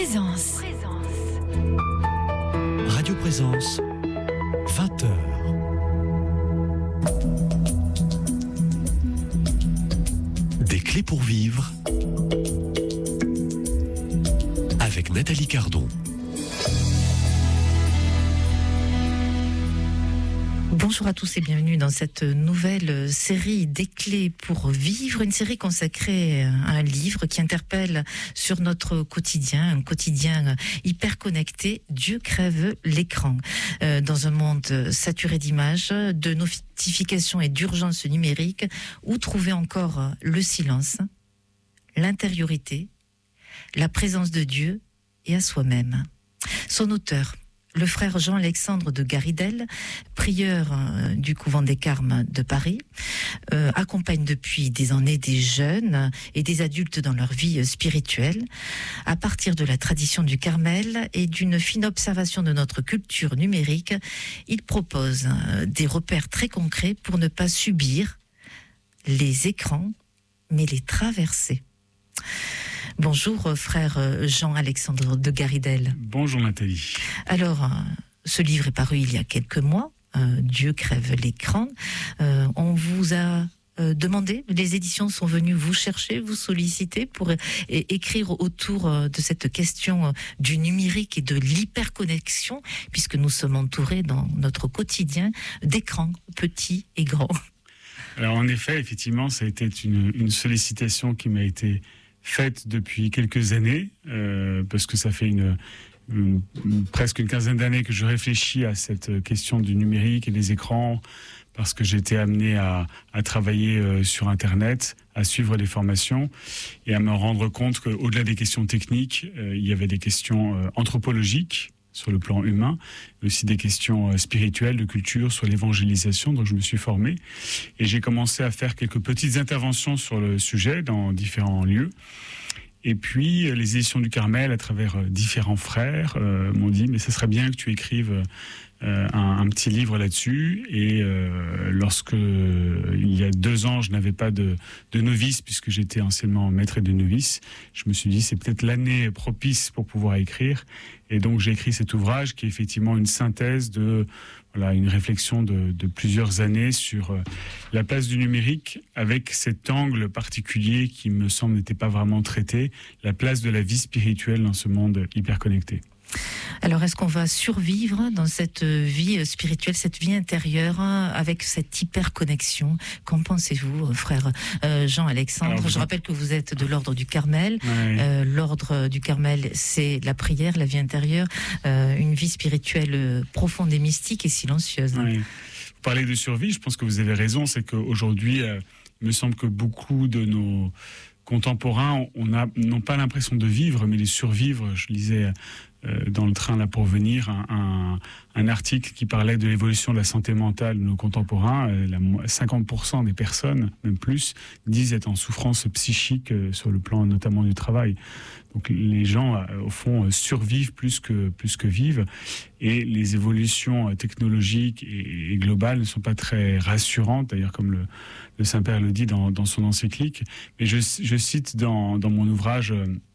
Présence. Radio Présence, 20h. Des clés pour vivre avec Nathalie Cardon. Bonjour à tous et bienvenue dans cette nouvelle série des clés pour vivre, une série consacrée à un livre qui interpelle sur notre quotidien, un quotidien hyper connecté. Dieu crève l'écran. Dans un monde saturé d'images, de notifications et d'urgences numériques, où trouver encore le silence, l'intériorité, la présence de Dieu et à soi-même. Son auteur, le frère Jean-Alexandre de Garidel, prieur du couvent des Carmes de Paris, accompagne depuis des années des jeunes et des adultes dans leur vie spirituelle. À partir de la tradition du Carmel et d'une fine observation de notre culture numérique, il propose des repères très concrets pour ne pas subir les écrans, mais les traverser. Bonjour frère Jean-Alexandre de Garidel. Bonjour Nathalie. Alors, ce livre est paru il y a quelques mois, Dieu crève l'écran. On vous a demandé, les éditions sont venues vous chercher, vous solliciter pour écrire autour de cette question du numérique et de l'hyperconnexion, puisque nous sommes entourés dans notre quotidien d'écrans petits et grands. Alors en effet, effectivement, ça a été une sollicitation qui m'a été faite depuis quelques années, parce que ça fait presque une quinzaine d'années que je réfléchis à cette question du numérique et des écrans, parce que j'ai été amené à travailler sur Internet, à suivre des formations et à me rendre compte qu'au-delà des questions techniques, il y avait des questions anthropologiques sur le plan humain, mais aussi des questions spirituelles, de culture, sur l'évangélisation. Donc je me suis formé et j'ai commencé à faire quelques petites interventions sur le sujet dans différents lieux. Et puis les éditions du Carmel, à travers différents frères, m'ont dit mais ce serait bien que tu écrives un petit livre là-dessus. Et lorsque il y a 2 ans je n'avais pas de novice, puisque j'étais anciennement maître de novice, je me suis dit c'est peut-être l'année propice pour pouvoir écrire. Et donc j'ai écrit cet ouvrage qui est effectivement une synthèse de une réflexion de plusieurs années sur la place du numérique, avec cet angle particulier qui me semble n'était pas vraiment traité, la place de la vie spirituelle dans ce monde hyper connecté. Alors, est-ce qu'on va survivre dans cette vie spirituelle, cette vie intérieure, avec cette hyper-connexion? Qu'en pensez-vous, frère Jean-Alexandre? Je rappelle que vous êtes de l'ordre du Carmel. Ouais. L'ordre du Carmel, c'est la prière, la vie intérieure, une vie spirituelle profonde et mystique et silencieuse. Ouais. Vous parlez de survie, je pense que vous avez raison, c'est qu'aujourd'hui, il me semble que beaucoup de nos contemporains n'ont pas l'impression de vivre, mais de survivre. Je lisais dans le train là pour venir un article qui parlait de l'évolution de la santé mentale de nos contemporains. 50% des personnes, même plus, disent être en souffrance psychique sur le plan notamment du travail. Donc les gens au fond survivent plus que vivent, et les évolutions technologiques et globales ne sont pas très rassurantes, d'ailleurs, comme le Saint-Père le dit dans son encyclique. Mais je cite dans mon ouvrage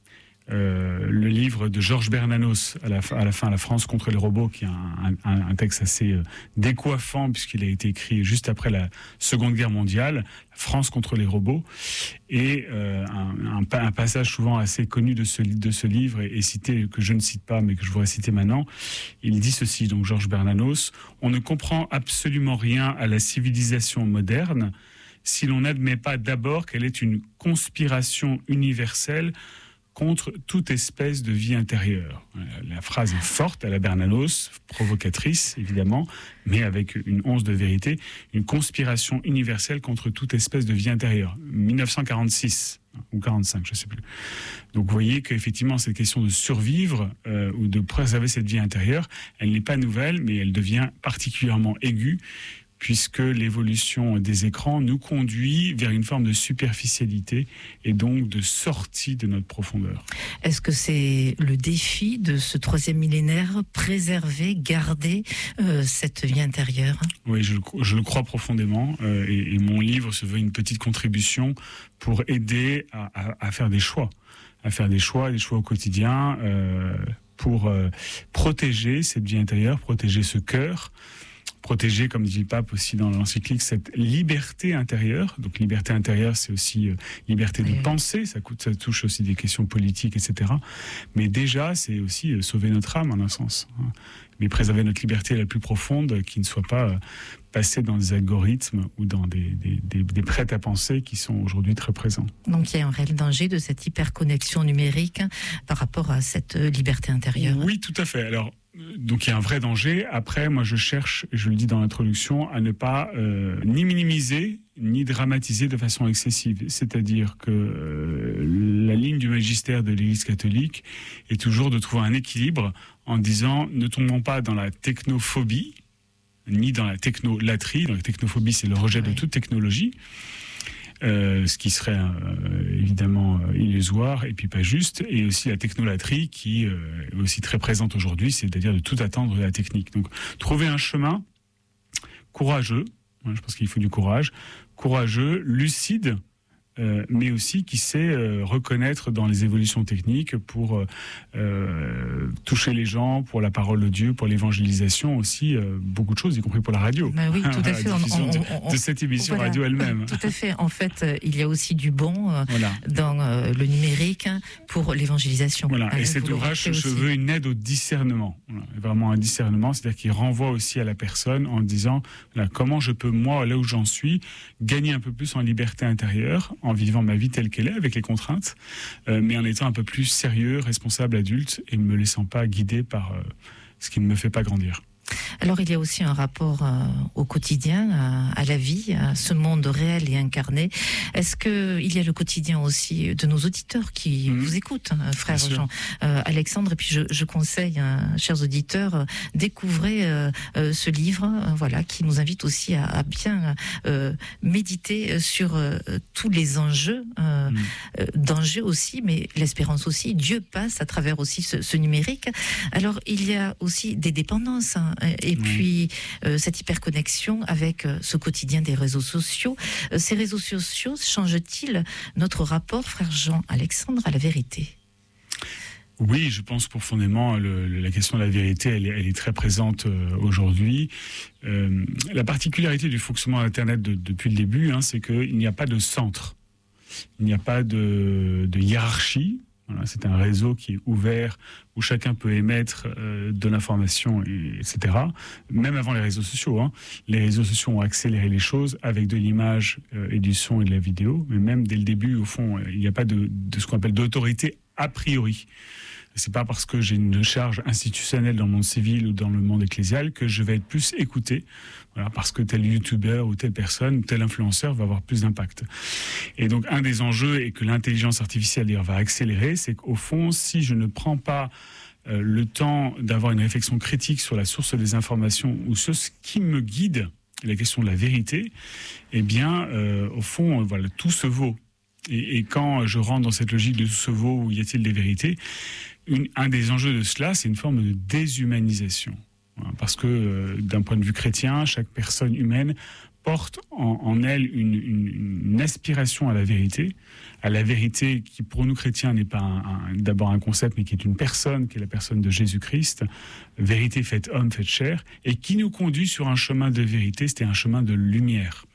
le livre de Georges Bernanos à la fin, La France contre les robots, qui est un texte assez décoiffant, puisqu'il a été écrit juste après la Seconde Guerre mondiale, La France contre les robots. Et un passage souvent assez connu de ce livre est cité, que je ne cite pas, mais que je voudrais citer maintenant. Il dit ceci, donc Georges Bernanos: on ne comprend absolument rien à la civilisation moderne si l'on n'admet pas d'abord qu'elle est une conspiration universelle contre toute espèce de vie intérieure. La phrase est forte à la Bernanos, provocatrice évidemment, mais avec une once de vérité. Une conspiration universelle contre toute espèce de vie intérieure. 1946 ou 45, je ne sais plus. Donc vous voyez qu'effectivement cette question de survivre ou de préserver cette vie intérieure, elle n'est pas nouvelle, mais elle devient particulièrement aiguë, puisque l'évolution des écrans nous conduit vers une forme de superficialité et donc de sortie de notre profondeur. Est-ce que c'est le défi de ce 3e millénaire, préserver, garder cette vie intérieure? Oui, je le crois profondément, et mon livre se veut une petite contribution pour aider à faire des choix, à faire des choix au quotidien pour protéger cette vie intérieure, protéger ce cœur, protéger, comme dit le pape aussi dans l'encyclique, cette liberté intérieure. Donc liberté intérieure, c'est aussi liberté de penser, ça touche aussi des questions politiques, etc. Mais déjà, c'est aussi sauver notre âme, en un sens. Mais préserver notre liberté la plus profonde, qui ne soit pas passée dans des algorithmes ou dans des prêts-à-penser qui sont aujourd'hui très présents. Donc il y a un réel danger de cette hyperconnexion numérique par rapport à cette liberté intérieure. Oui, tout à fait. Alors, donc il y a un vrai danger. Après, moi je cherche, et je le dis dans l'introduction, à ne pas ni minimiser, ni dramatiser de façon excessive. C'est-à-dire que la ligne du magistère de l'Église catholique est toujours de trouver un équilibre en disant ne tombons pas dans la technophobie, ni dans la technolatrie. Donc la technophobie, c'est le rejet de toute technologie. Ce qui serait évidemment illusoire et puis pas juste, et aussi la technolatrie qui est aussi très présente aujourd'hui, c'est-à-dire de tout attendre de la technique. Donc trouver un chemin courageux, je pense qu'il faut du courageux, lucide, mais aussi qui sait reconnaître dans les évolutions techniques pour toucher les gens, pour la parole de Dieu, pour l'évangélisation aussi, beaucoup de choses, y compris pour la radio. Ben oui, tout à fait. De cette émission radio elle-même. Tout à fait. En fait, il y a aussi du bon dans le numérique pour l'évangélisation. Voilà. Et cet ouvrage, je veux une aide au discernement. Voilà. Vraiment un discernement, c'est-à-dire qu'il renvoie aussi à la personne en disant comment je peux, moi, là où j'en suis, gagner un peu plus en liberté intérieure, en vivant ma vie telle qu'elle est, avec les contraintes, mais en étant un peu plus sérieux, responsable, adulte, et ne me laissant pas guider par ce qui ne me fait pas grandir. Alors il y a aussi un rapport au quotidien, à la vie, à ce monde réel et incarné. Est-ce qu'il y a le quotidien aussi de nos auditeurs qui vous écoutent, frère Jean Alexandre? Et puis je conseille, chers auditeurs, découvrez ce livre, qui nous invite aussi à bien méditer sur tous les enjeux, d'enjeux aussi, mais l'espérance aussi. Dieu passe à travers aussi ce numérique. Alors il y a aussi des dépendances, et puis cette hyperconnexion avec ce quotidien des réseaux sociaux. Ces réseaux sociaux changent-ils notre rapport, frère Jean-Alexandre, à la vérité? Oui, je pense profondément la question de la vérité, elle est très présente aujourd'hui. La particularité du fonctionnement d'Internet depuis le début, c'est qu'il n'y a pas de centre, il n'y a pas de hiérarchie. Voilà, c'est un réseau qui est ouvert, où chacun peut émettre de l'information, etc. Même avant les réseaux sociaux. Les réseaux sociaux ont accéléré les choses avec de l'image et du son et de la vidéo. Mais même dès le début, au fond, il n'y a pas de ce qu'on appelle d'autorité a priori. C'est pas parce que j'ai une charge institutionnelle dans le monde civil ou dans le monde ecclésial que je vais être plus écouté. Voilà, parce que tel youtubeur ou telle personne, tel influenceur va avoir plus d'impact. Et donc, un des enjeux, et que l'intelligence artificielle d'ailleurs va accélérer, c'est qu'au fond, si je ne prends pas le temps d'avoir une réflexion critique sur la source des informations ou sur ce qui me guide, la question de la vérité, eh bien, au fond, tout se vaut. Et quand je rentre dans cette logique de tout se vaut, où y a-t-il des vérités, un des enjeux de cela, c'est une forme de déshumanisation. Parce que d'un point de vue chrétien, chaque personne humaine porte en elle une aspiration à la vérité qui pour nous chrétiens n'est pas d'abord un concept, mais qui est une personne, qui est la personne de Jésus-Christ, vérité faite homme, faite chair, et qui nous conduit sur un chemin de vérité, c'était un chemin de lumière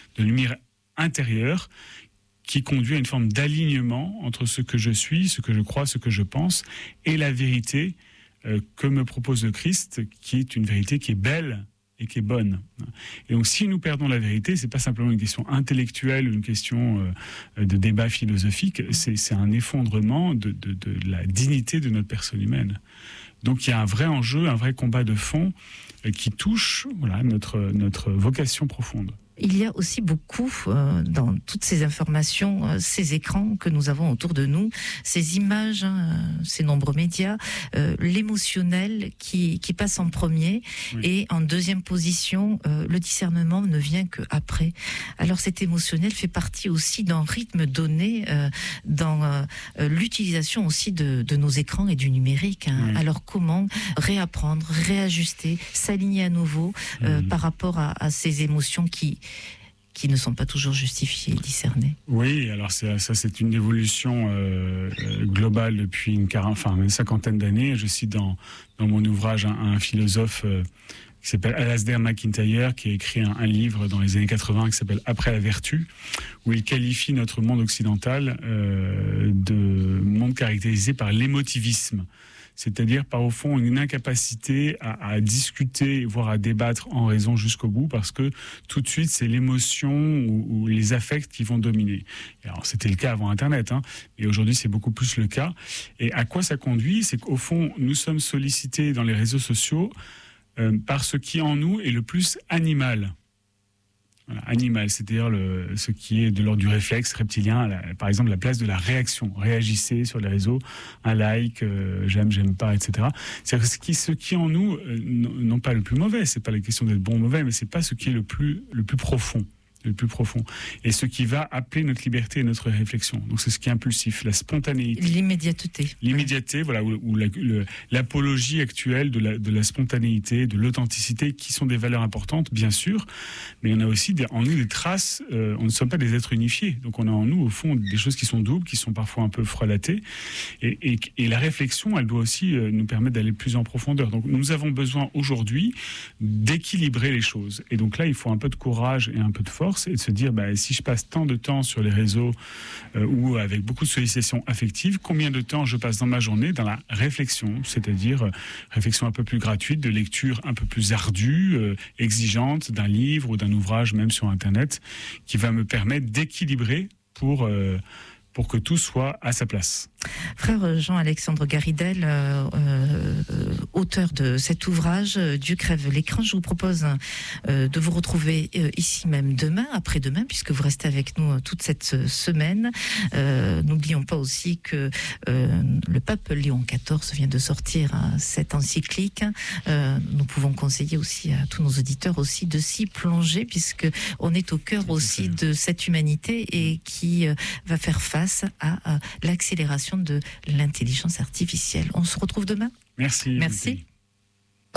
intérieure, qui conduit à une forme d'alignement entre ce que je suis, ce que je crois, ce que je pense, et la vérité que me propose le Christ, qui est une vérité qui est belle et qui est bonne. Et donc, si nous perdons la vérité, c'est pas simplement une question intellectuelle ou une question de débat philosophique, c'est un effondrement de la dignité de notre personne humaine. Donc, il y a un vrai enjeu, un vrai combat de fond qui touche notre vocation profonde. Il y a aussi beaucoup dans toutes ces informations, ces écrans que nous avons autour de nous, ces images, ces nombreux médias, l'émotionnel qui passe en premier, et en deuxième position, le discernement ne vient qu'après. Alors cet émotionnel fait partie aussi d'un rythme donné dans l'utilisation aussi de nos écrans et du numérique. Alors comment réapprendre, réajuster, s'aligner à nouveau par rapport à ces émotions qui ne sont pas toujours justifiés et discernés. Oui, alors ça c'est une évolution globale depuis une cinquantaine d'années. Je cite dans mon ouvrage un philosophe qui s'appelle Alasdair MacIntyre, qui a écrit un livre dans les années 80 qui s'appelle Après la vertu, où il qualifie notre monde occidental de monde caractérisé par l'émotivisme. C'est-à-dire, par au fond, une incapacité à discuter, voire à débattre en raison jusqu'au bout, parce que tout de suite, c'est l'émotion ou les affects qui vont dominer. Et alors, c'était le cas avant Internet, et aujourd'hui, c'est beaucoup plus le cas. Et à quoi ça conduit ? C'est qu'au fond, nous sommes sollicités dans les réseaux sociaux par ce qui, en nous, est le plus animal. Voilà, animal, c'est-à-dire ce qui est de l'ordre du réflexe reptilien, par exemple la place de la réaction. Réagissez sur les réseaux, un like, j'aime pas, etc. C'est-à-dire que ce qui en nous, non pas le plus mauvais, c'est pas la question d'être bon ou mauvais, mais c'est pas ce qui est le plus profond. Le plus profond. Et ce qui va appeler notre liberté et notre réflexion. Donc c'est ce qui est impulsif, la spontanéité. L'immédiateté. L'immédiateté, voilà, ou l'apologie actuelle de la spontanéité, de l'authenticité, qui sont des valeurs importantes, bien sûr, mais on a aussi en nous des traces, on ne sommes pas des êtres unifiés, donc on a en nous, au fond, des choses qui sont doubles, qui sont parfois un peu frelatées, et la réflexion, elle doit aussi nous permettre d'aller plus en profondeur. Donc nous avons besoin aujourd'hui d'équilibrer les choses. Et donc là, il faut un peu de courage et un peu de force, et de se dire, si je passe tant de temps sur les réseaux ou avec beaucoup de sollicitations affectives, combien de temps je passe dans ma journée dans la réflexion, c'est-à-dire réflexion un peu plus gratuite, de lecture un peu plus ardue, exigeante d'un livre ou d'un ouvrage, même sur Internet, qui va me permettre d'équilibrer pour que tout soit à sa place. Frère Jean-Alexandre Garidel, auteur de cet ouvrage, Dieu crève l'écran, je vous propose de vous retrouver ici même demain, après-demain, puisque vous restez avec nous toute cette semaine. N'oublions pas aussi que le pape Léon XIV vient de sortir cette encyclique. Nous pouvons conseiller aussi à tous nos auditeurs aussi de s'y plonger, puisque on est au cœur aussi de cette humanité et qui va faire face à l'accélération de l'intelligence artificielle. On se retrouve demain ? Merci. Merci.